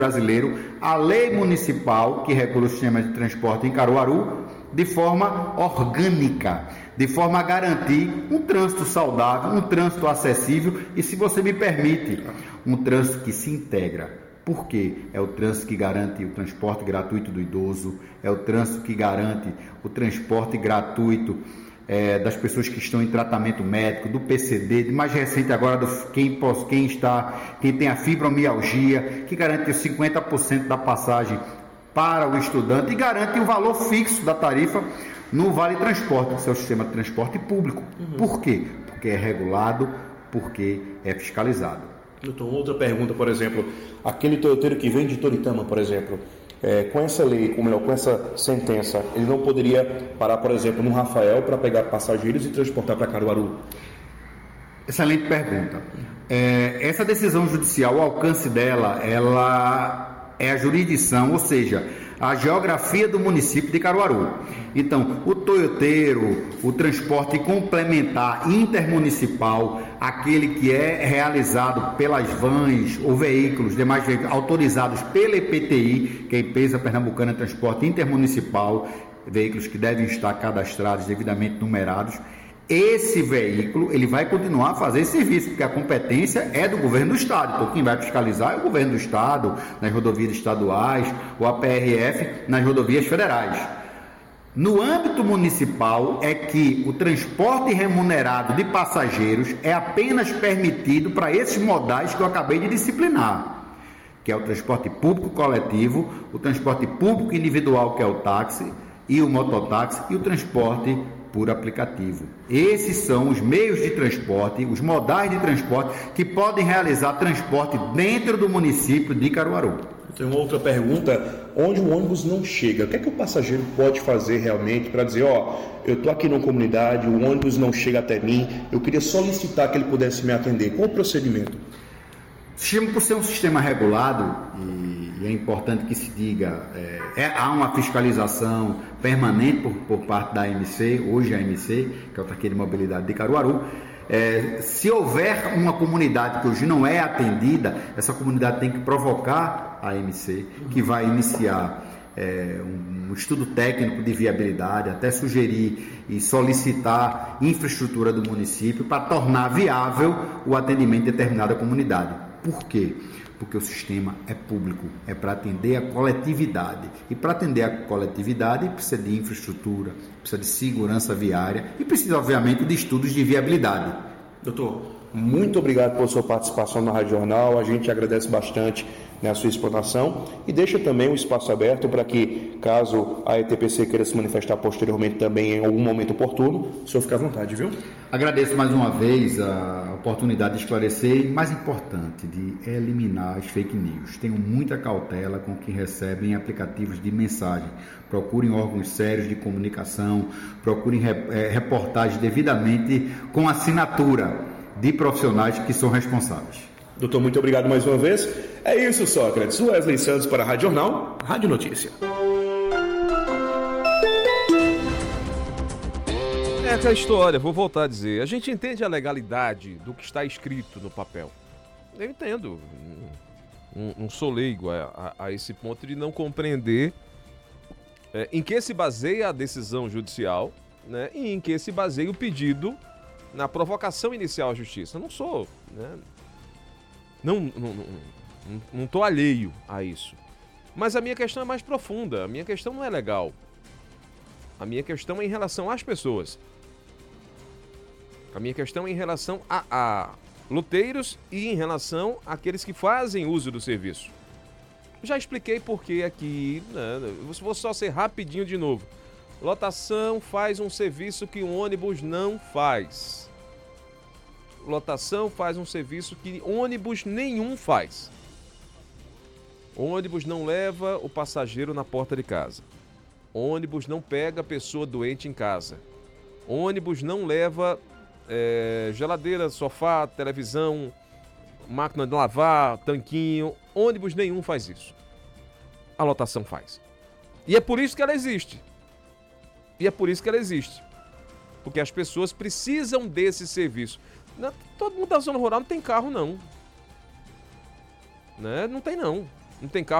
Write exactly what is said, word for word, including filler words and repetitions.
brasileiro a lei municipal que regula o sistema de transporte em Caruaru de forma orgânica, de forma a garantir um trânsito saudável, um trânsito acessível e, se você me permite, um trânsito que se integra. Por quê? É o trânsito que garante o transporte gratuito do idoso, é o trânsito que garante o transporte gratuito é, das pessoas que estão em tratamento médico, do P C D, de mais recente agora, do, quem, quem, está, quem tem a fibromialgia, que garante os cinquenta por cento da passagem para o estudante e garante o valor fixo da tarifa no Vale Transporte, que é o sistema de transporte público. Uhum. Por quê? Porque é regulado, porque é fiscalizado. Doutor, outra pergunta, por exemplo, aquele toyoteiro que vem de Toritama, por exemplo, é, com essa lei, ou melhor, com essa sentença, ele não poderia parar, por exemplo, no Rafael para pegar passageiros e transportar para Caruaru? Excelente pergunta. É, essa decisão judicial, o alcance dela, ela é a jurisdição, ou seja, a geografia do município de Caruaru. Então, o toyoteiro, o transporte complementar intermunicipal, aquele que é realizado pelas vans ou veículos, demais veículos autorizados pela E P T I, que é a Empresa Pernambucana de Transporte Intermunicipal, veículos que devem estar cadastrados, devidamente numerados, esse veículo ele vai continuar a fazer esse serviço, porque a competência é do governo do estado. Então quem vai fiscalizar é o governo do estado, nas rodovias estaduais, ou a P R F nas rodovias federais. No âmbito municipal é que o transporte remunerado de passageiros é apenas permitido para esses modais que eu acabei de disciplinar, que é o transporte público coletivo, o transporte público individual, que é o táxi, e o mototáxi, e o transporte por aplicativo. Esses são os meios de transporte, os modais de transporte que podem realizar transporte dentro do município de Caruaru. Tem uma outra pergunta, onde o ônibus não chega, o que é que o passageiro pode fazer realmente para dizer, ó, eu estou aqui numa comunidade, o ônibus não chega até mim, eu queria solicitar que ele pudesse me atender, qual o procedimento? O sistema, por ser um sistema regulado, e, e é importante que se diga, é, é, há uma fiscalização permanente por, por parte da A M C, hoje a A M C, que é o Autarquia de Mobilidade de Caruaru. É, se houver uma comunidade que hoje não é atendida, essa comunidade tem que provocar a A M C, que vai iniciar é, um, um estudo técnico de viabilidade, até sugerir e solicitar infraestrutura do município para tornar viável o atendimento de determinada comunidade. Por quê? Porque o sistema é público, é para atender a coletividade. E para atender a coletividade precisa de infraestrutura, precisa de segurança viária e precisa, obviamente, de estudos de viabilidade. Doutor, muito obrigado pela sua participação na Rádio Jornal. A gente agradece bastante, né, a sua explanação e deixa também o espaço aberto para que, caso a E T P C queira se manifestar posteriormente também em algum momento oportuno, o senhor fica à vontade, viu? Agradeço mais uma vez a oportunidade de esclarecer e, mais importante, de eliminar as fake news. Tenham muita cautela com o que recebem aplicativos de mensagem. Procurem órgãos sérios de comunicação, procurem reportagens devidamente com assinatura de profissionais que são responsáveis. Doutor, muito obrigado mais uma vez. É isso, Sócrates. Wesley Santos para a Rádio Jornal, Rádio Notícia. É aquela história, vou voltar a dizer. A gente entende a legalidade do que está escrito no papel. Eu entendo. Não, não sou leigo a, a, a esse ponto de não compreender é, em que se baseia a decisão judicial, né, e em que se baseia o pedido na provocação inicial à justiça. Eu não sou, né? Não estou não, não, não tô alheio a isso. Mas a minha questão é mais profunda. A minha questão não é legal. A minha questão é em relação às pessoas. A minha questão é em relação a, a loteiros e em relação àqueles que fazem uso do serviço. Já expliquei por que aqui, né? Vou só ser rapidinho de novo. Lotação faz um serviço que o ônibus não faz. Lotação faz um serviço que ônibus nenhum faz. O ônibus não leva o passageiro na porta de casa. O ônibus não pega a pessoa doente em casa. O ônibus não leva é, geladeira, sofá, televisão, máquina de lavar, tanquinho. Ônibus nenhum faz isso. A lotação faz. E é por isso que ela existe. E é por isso que ela existe. Porque as pessoas precisam desse serviço. Não, todo mundo da zona rural não tem carro, não. Né? Não tem, não. Não tem carro